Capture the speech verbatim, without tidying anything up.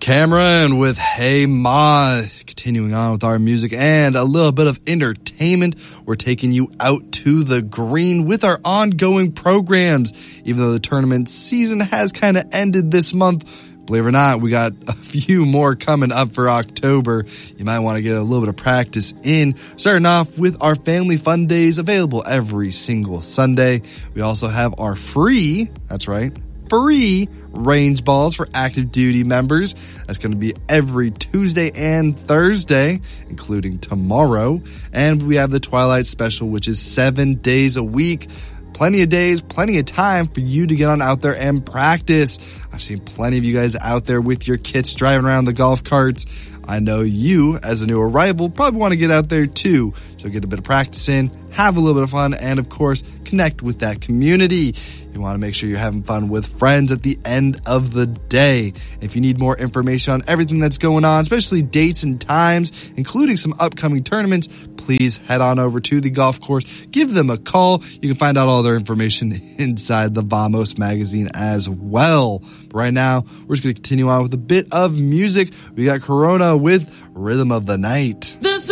Cameron with Hey Ma. Continuing on with our music and a little bit of entertainment, we're taking you out to the green with our ongoing programs. Even though the tournament season has kind of ended this month, believe it or not, we got a few more coming up for October. You might want to get a little bit of practice in. Starting off with our Family Fun Days, available every single Sunday. We also have our free, that's right, free range balls for active duty members. That's going to be every Tuesday and Thursday, including tomorrow. And we have the Twilight Special, which is seven days a week. Plenty of days, plenty of time for you to get on out there and practice. I've seen plenty of you guys out there with your kits driving around the golf carts. I know you, as a new arrival, probably want to get out there too. So get a bit of practice in, have a little bit of fun, and of course, connect with that community. You want to make sure you're having fun with friends at the end of the day. If you need more information on everything that's going on, especially dates and times, including some upcoming tournaments, please head on over to the golf course. Give them a call. You can find out all their information inside the Vamos magazine as well. But right now, we're just going to continue on with a bit of music. We got Corona with Rhythm of the Night. This